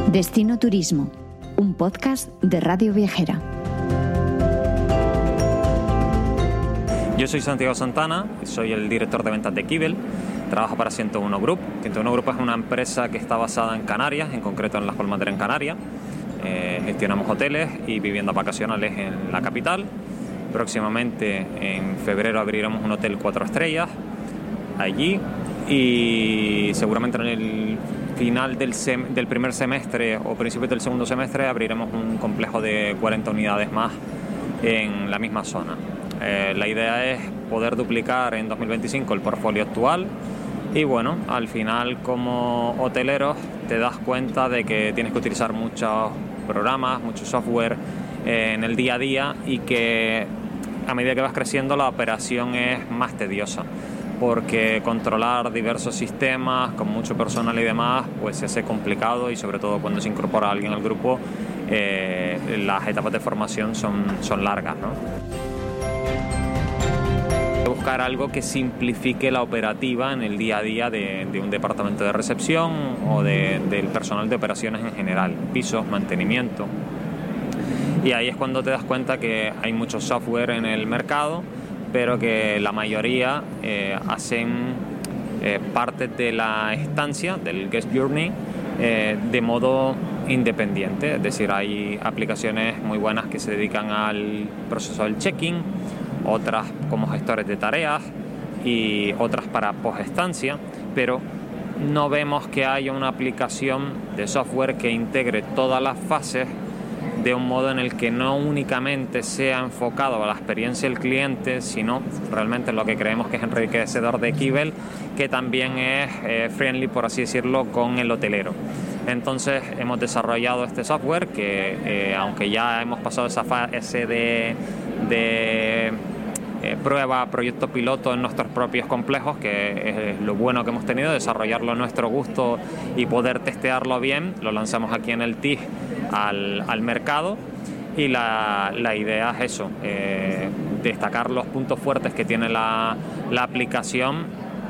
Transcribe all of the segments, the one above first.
Destino Turismo, un podcast de Radio Viajera. Yo soy Santiago Santana, soy el director de ventas de Kibel, trabajo para 101 Group. 101 Group es una empresa que está basada en Canarias, en concreto en Las Palmas de Gran Canaria. Gestionamos hoteles y viviendas vacacionales en la capital. Próximamente, en febrero, abriremos un hotel 4 estrellas allí y seguramente en el final del primer semestre o principios del segundo semestre abriremos un complejo de 40 unidades más en la misma zona. La idea es poder duplicar en 2025 el portfolio actual y bueno, al final como hoteleros te das cuenta de que tienes que utilizar muchos programas, mucho software en el día a día y que a medida que vas creciendo la operación es más tediosa porque controlar diversos sistemas con mucho personal y demás pues se hace complicado y sobre todo cuando se incorpora alguien al grupo las etapas de formación son largas, ¿no? Buscar algo que simplifique la operativa en el día a día de un departamento de recepción o del personal de operaciones en general, pisos, mantenimiento. Y ahí es cuando te das cuenta que hay mucho software en el mercado, pero que la mayoría hacen parte de la estancia, del guest journey, de modo independiente. Es decir, hay aplicaciones muy buenas que se dedican al proceso del check-in, otras como gestores de tareas y otras para post-estancia, pero no vemos que haya una aplicación de software que integre todas las fases de un modo en el que no únicamente sea enfocado a la experiencia del cliente, sino realmente lo que creemos que es enriquecedor de Kibel, que también es friendly, por así decirlo, con el hotelero. Entonces hemos desarrollado este software que aunque ya hemos pasado esa fase de prueba, proyecto piloto en nuestros propios complejos, que es lo bueno que hemos tenido, desarrollarlo a nuestro gusto y poder testearlo bien, lo lanzamos aquí en el TIG al mercado y la idea es eso, destacar los puntos fuertes que tiene la aplicación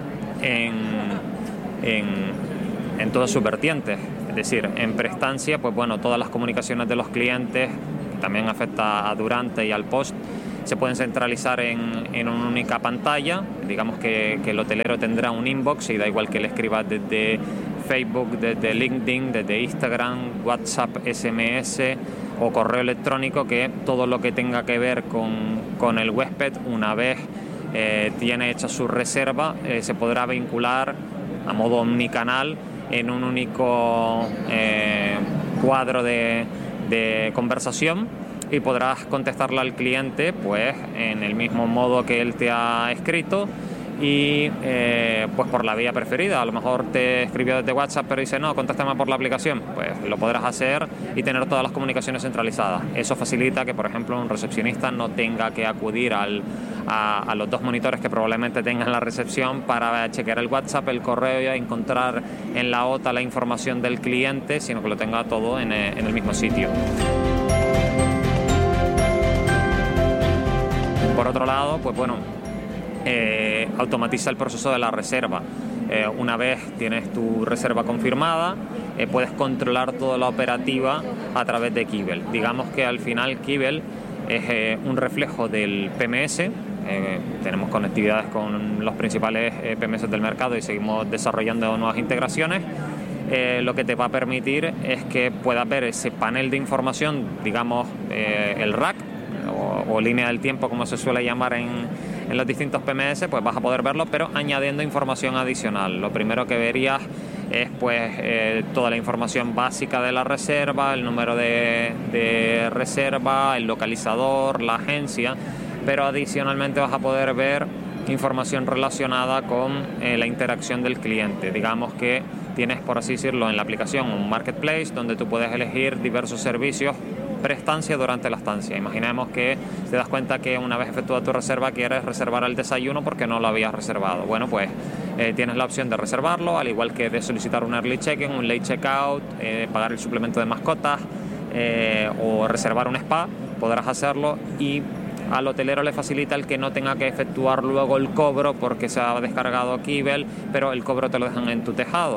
en todas sus vertientes. Es decir, en preestancia, pues bueno, todas las comunicaciones de los clientes, que también afecta a durante y al post, se pueden centralizar en una única pantalla. Digamos que el hotelero tendrá un inbox y da igual que le escribas desde Facebook, desde LinkedIn, desde Instagram, WhatsApp, SMS o correo electrónico, que todo lo que tenga que ver con el huésped, una vez tiene hecha su reserva, se podrá vincular a modo omnicanal en un único cuadro de conversación y podrás contestarle al cliente pues en el mismo modo que él te ha escrito y pues por la vía preferida. A lo mejor te escribió desde WhatsApp pero dice no, contáctame por la aplicación, pues lo podrás hacer y tener todas las comunicaciones centralizadas. Eso facilita que por ejemplo un recepcionista no tenga que acudir a los dos monitores que probablemente tenga en la recepción para chequear el WhatsApp, el correo y encontrar en la OTA la información del cliente, sino que lo tenga todo en el mismo sitio. Por otro lado, pues bueno, automatiza el proceso de la reserva. Una vez tienes tu reserva confirmada, puedes controlar toda la operativa a través de Kibel. Digamos que al final Kibel es un reflejo del PMS. Tenemos conectividades con los principales PMS del mercado y seguimos desarrollando nuevas integraciones. Lo que te va a permitir es que puedas ver ese panel de información, digamos el rack o línea del tiempo, como se suele llamar en los distintos PMS, pues vas a poder verlo, pero añadiendo información adicional. Lo primero que verías es pues toda la información básica de la reserva, el número de reserva, el localizador, la agencia, pero adicionalmente vas a poder ver información relacionada con la interacción del cliente. Digamos que tienes, por así decirlo, en la aplicación un marketplace donde tú puedes elegir diversos servicios preestancia durante la estancia. Imaginemos que te das cuenta que una vez efectuada tu reserva quieres reservar el desayuno porque no lo habías reservado. Bueno, pues tienes la opción de reservarlo, al igual que de solicitar un early check-in, un late check-out, pagar el suplemento de mascotas o reservar un spa, podrás hacerlo y al hotelero le facilita el que no tenga que efectuar luego el cobro porque se ha descargado Kibel, pero el cobro te lo dejan en tu tejado.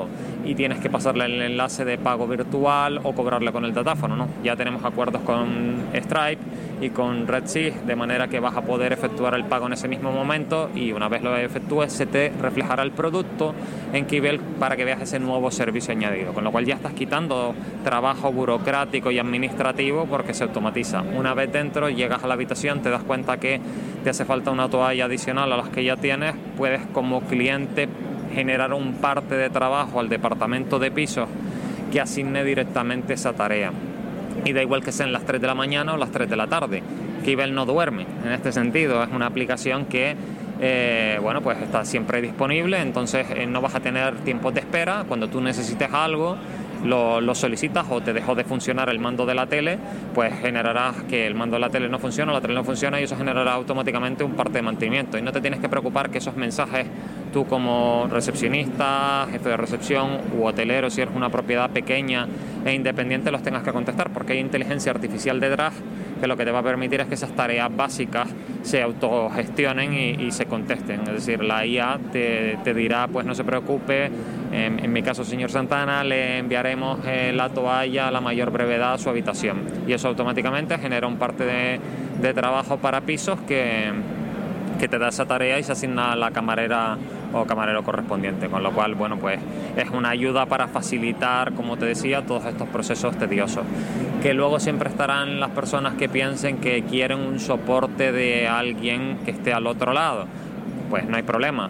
y tienes que pasarle el enlace de pago virtual o cobrarle con el datáfono, ¿no? Ya tenemos acuerdos con Stripe y con RedSys, de manera que vas a poder efectuar el pago en ese mismo momento y una vez lo efectúes se te reflejará el producto en Kibel para que veas ese nuevo servicio añadido, con lo cual ya estás quitando trabajo burocrático y administrativo porque se automatiza. Una vez dentro, llegas a la habitación, te das cuenta que te hace falta una toalla adicional a las que ya tienes, puedes como cliente generar un parte de trabajo al departamento de pisos que asigne directamente esa tarea. Y da igual que sean las 3 de la mañana o las 3 de la tarde. Kibel no duerme en este sentido, es una aplicación que pues está siempre disponible, entonces no vas a tener tiempos de espera. Cuando tú necesites algo, lo solicitas o te dejó de funcionar el mando de la tele, pues generarás que el mando de la tele no funciona, la tele no funciona y eso generará automáticamente un parte de mantenimiento. Y no te tienes que preocupar que esos mensajes tú como recepcionista, jefe de recepción u hotelero, si eres una propiedad pequeña e independiente, los tengas que contestar, porque hay inteligencia artificial detrás que lo que te va a permitir es que esas tareas básicas se autogestionen y se contesten. Es decir, la IA te dirá, pues no se preocupe, en mi caso, señor Santana, le enviaremos la toalla a la mayor brevedad a su habitación. Y eso automáticamente genera un parte de trabajo para pisos que te da esa tarea y se asigna a la camarera o camarero correspondiente, con lo cual, bueno, pues es una ayuda para facilitar, como te decía, todos estos procesos tediosos. Que luego siempre estarán las personas que piensen que quieren un soporte de alguien que esté al otro lado. Pues no hay problema.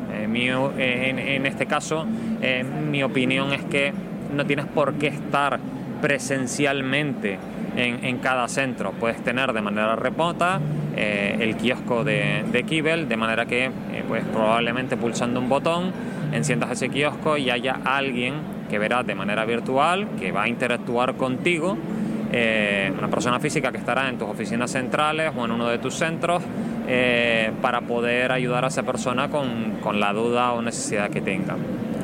En este caso, mi opinión es que no tienes por qué estar presencialmente en cada centro. Puedes tener de manera remota el kiosco de Kibel, de manera que pues probablemente pulsando un botón enciendas ese kiosco y haya alguien que verá de manera virtual, que va a interactuar contigo, una persona física que estará en tus oficinas centrales o en uno de tus centros, para poder ayudar a esa persona con la duda o necesidad que tenga.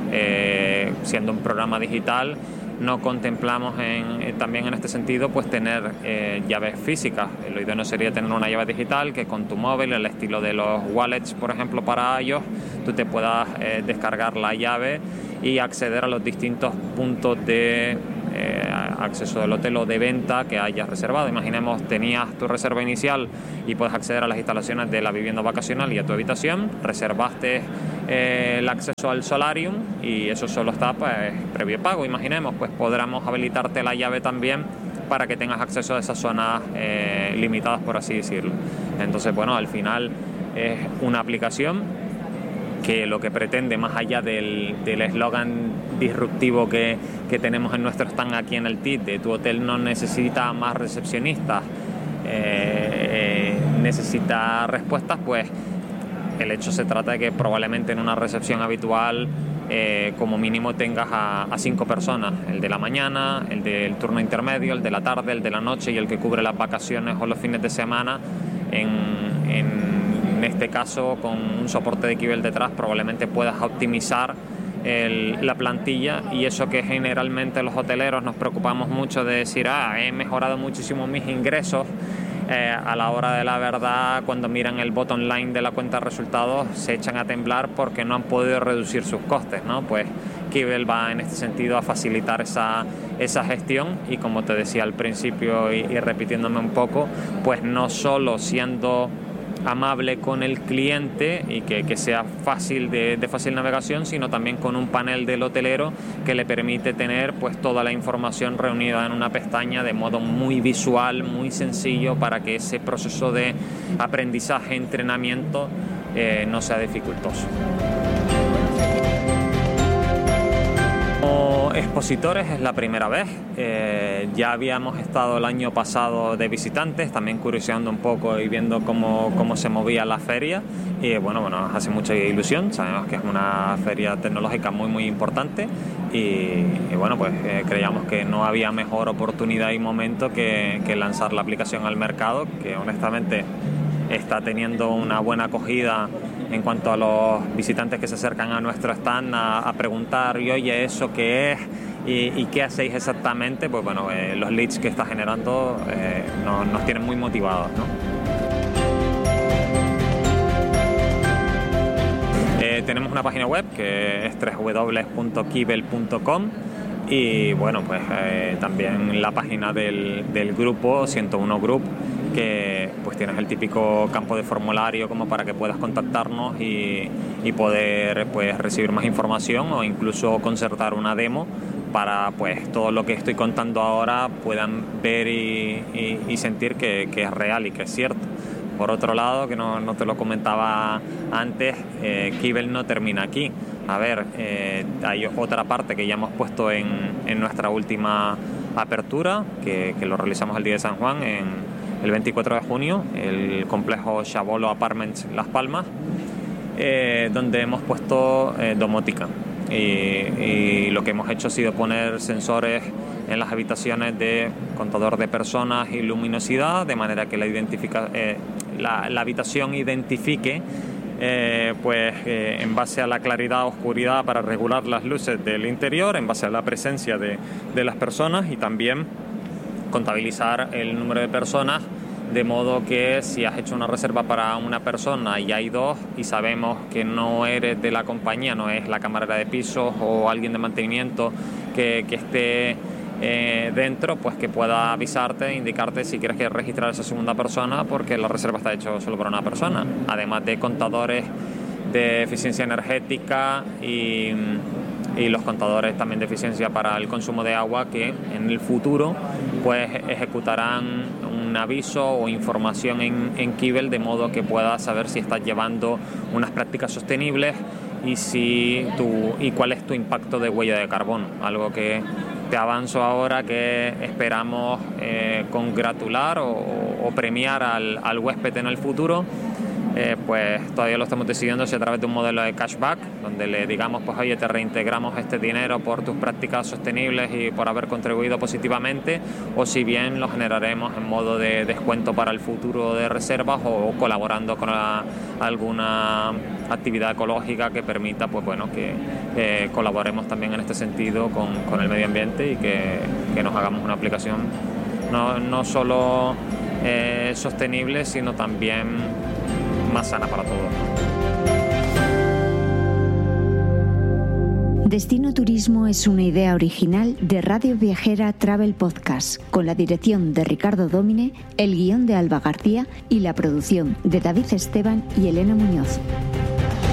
Siendo un programa digital, no contemplamos también en este sentido pues tener llaves físicas. Lo idóneo sería tener una llave digital que con tu móvil, al estilo de los wallets, por ejemplo, para iOS, tú te puedas descargar la llave y acceder a los distintos puntos de acceso del hotel o de venta que hayas reservado. Imaginemos, tenías tu reserva inicial y puedes acceder a las instalaciones de la vivienda vacacional y a tu habitación, reservaste el acceso al solarium y eso solo está pues previo pago. Imaginemos, pues podremos habilitarte la llave también para que tengas acceso a esas zonas limitadas, por así decirlo. Entonces, bueno, al final es una aplicación que lo que pretende, más allá del eslogan disruptivo que tenemos en nuestro stand aquí en el TIT, de tu hotel no necesita más recepcionistas, necesita respuestas, pues el hecho se trata de que probablemente en una recepción habitual como mínimo tengas a 5 personas, el de la mañana, el del turno intermedio, el de la tarde, el de la noche y el que cubre las vacaciones o los fines de semana. En este caso, con un soporte de Kibel detrás, probablemente puedas optimizar la plantilla, y eso que generalmente los hoteleros nos preocupamos mucho de decir, he mejorado muchísimo mis ingresos, a la hora de la verdad, cuando miran el bottom line de la cuenta de resultados, se echan a temblar porque no han podido reducir sus costes, ¿no? Pues Kibel va en este sentido a facilitar esa gestión, y como te decía al principio y repitiéndome un poco, pues no solo siendo amable con el cliente y que sea fácil de fácil navegación, sino también con un panel del hotelero que le permite tener pues toda la información reunida en una pestaña de modo muy visual, muy sencillo, para que ese proceso de aprendizaje, entrenamiento no sea dificultoso. Como expositores es la primera vez. Ya habíamos estado el año pasado de visitantes, también curioseando un poco y viendo cómo se movía la feria, y bueno, nos hace mucha ilusión. Sabemos que es una feria tecnológica muy muy importante, y bueno, pues creíamos que no había mejor oportunidad y momento que lanzar la aplicación al mercado, que honestamente está teniendo una buena acogida en cuanto a los visitantes que se acercan a nuestro stand a preguntar, y oye, ¿eso qué es? ¿Y qué hacéis exactamente? Pues bueno, los leads que está generando nos tienen muy motivados, ¿no? Tenemos una página web que es www.kibel.com y bueno, pues también la página del grupo 101 Group, que pues tienes el típico campo de formulario como para que puedas contactarnos y poder pues recibir más información o incluso concertar una demo para pues todo lo que estoy contando ahora puedan ver y sentir que es real y que es cierto. Por otro lado, que no te lo comentaba antes, Kibel no termina aquí. A ver, hay otra parte que ya hemos puesto en nuestra última apertura, que lo realizamos el día de San Juan, el 24 de junio, el complejo Chabolo Apartments Las Palmas, donde hemos puesto domótica. Y lo que hemos hecho ha sido poner sensores en las habitaciones de contador de personas y luminosidad, de manera que la habitación identifique en base a la claridad o oscuridad para regular las luces del interior, en base a la presencia de las personas, y también contabilizar el número de personas, de modo que si has hecho una reserva para una persona y hay dos y sabemos que no eres de la compañía, no es la camarera de pisos o alguien de mantenimiento que esté dentro, pues que pueda avisarte, indicarte si quieres que registrar a esa segunda persona, porque la reserva está hecha solo para una persona. Además de contadores de eficiencia energética y los contadores también de eficiencia para el consumo de agua, que en el futuro pues ejecutarán un aviso o información en Kibel, de modo que puedas saber si estás llevando unas prácticas sostenibles y cuál es tu impacto de huella de carbono. Algo que te avanzo ahora que esperamos congratular o premiar al huésped en el futuro. Pues todavía lo estamos decidiendo si a través de un modelo de cashback, donde le digamos, pues oye, te reintegramos este dinero por tus prácticas sostenibles y por haber contribuido positivamente, o si bien lo generaremos en modo de descuento para el futuro de reservas o colaborando con alguna actividad ecológica que permita pues bueno que colaboremos también en este sentido con el medio ambiente y que nos hagamos una aplicación no solo sostenible, sino también más sana para todos. Destino Turismo es una idea original de Radio Viajera Travel Podcast, con la dirección de Ricardo Dómine, el guión de Alba García y la producción de David Esteban y Elena Muñoz.